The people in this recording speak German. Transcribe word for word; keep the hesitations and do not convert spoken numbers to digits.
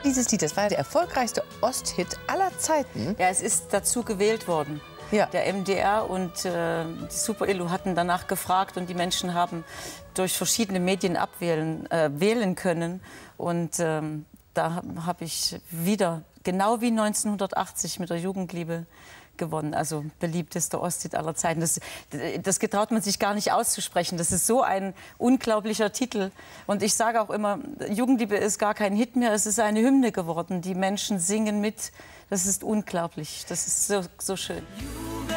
Dieses Lied, das war der erfolgreichste Osthit aller Zeiten. Ja, es ist dazu gewählt worden. Ja. Der M D R und äh, die Super Illu hatten danach gefragt und die Menschen haben durch verschiedene Medien abwählen äh, wählen können. Und ähm, da habe ich wieder, genau wie neunzehnhundertachtzig mit der Jugendliebe, gewonnen. Also beliebtester Osthit aller Zeiten. Das, das getraut man sich gar nicht auszusprechen. Das ist so ein unglaublicher Titel. Und ich sage auch immer, Jugendliebe ist gar kein Hit mehr. Es ist eine Hymne geworden. Die Menschen singen mit. Das ist unglaublich. Das ist so, so schön.